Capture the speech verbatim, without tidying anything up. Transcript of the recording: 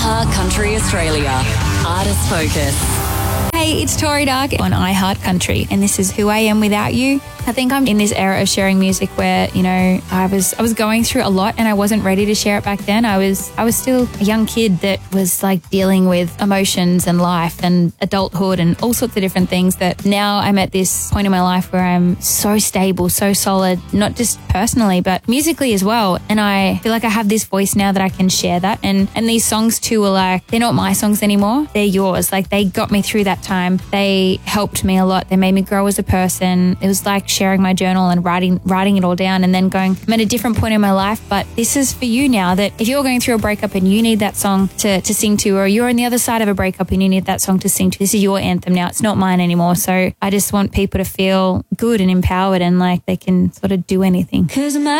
iHeart Country Australia. Artist Focus. Hey, it's Tori Dark on iHeart Country, and this is Who I Am Without You. I think I'm in this era of sharing music where, you know, I was I was going through a lot and I wasn't ready to share it back then. I was I was still a young kid that was like dealing with emotions and life and adulthood and all sorts of different things that now I'm at this point in my life where I'm so stable, so solid, not just personally, but musically as well. And I feel like I have this voice now that I can share that. And, and these songs too are like, they're not my songs anymore. They're yours. Like they got me through that time. They helped me a lot. They made me grow as a person. It was like sharing my journal and writing writing it all down and then going, I'm at a different point in my life, but this is for you now, that if you're going through a breakup and you need that song to, to sing to, or you're on the other side of a breakup and you need that song to sing to, this is your anthem now. It's not mine anymore. So I just want people to feel good and empowered and like they can sort of do anything. 'Cause my